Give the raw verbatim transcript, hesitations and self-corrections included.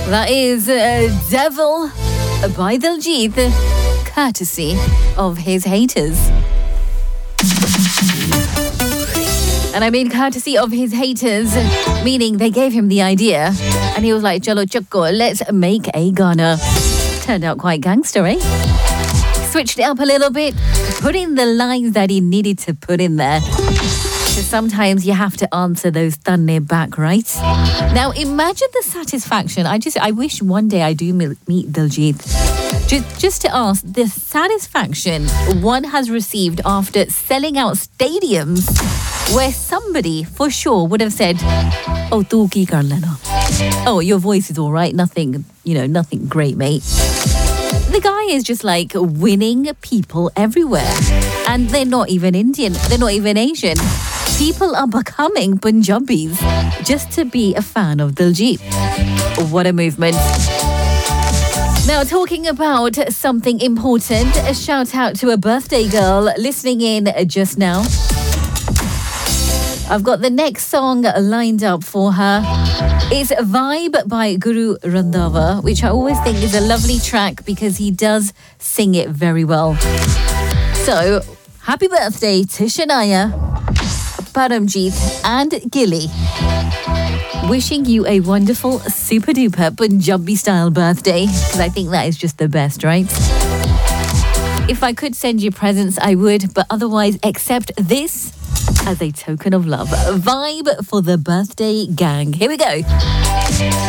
That is uh, Devil by Diljit, courtesy of his haters. And I mean courtesy of his haters, meaning they gave him the idea and he was like, Chalo Chakko, let's make a Ghana. Turned out quite gangster, eh? Switched it up a little bit, put in the lines that he needed to put in there. Because sometimes you have to answer those thunder back, right? Now imagine the satisfaction. I just, I wish one day I do meet Diljit. Just, just to ask the satisfaction one has received after selling out stadiums where somebody for sure would have said, oh, tu ki kar lena. Oh, your voice is all right. Nothing, you know, nothing great, mate. The guy is just like winning people everywhere. And they're not even Indian. They're not even Asian. People are becoming Punjabis just to be a fan of Diljit. What a movement. Now, talking about something important, a shout out to a birthday girl listening in just now. I've got the next song lined up for her. It's Vibe by Guru Randhawa, which I always think is a lovely track because he does sing it very well. So, happy birthday to Shania, Paramjeet and Gilly. Wishing you a wonderful, super duper Punjabi style birthday, because I think that is just the best, right? If I could send you presents, I would, but otherwise accept this as a token of love. Vibe for the birthday gang. Here we go.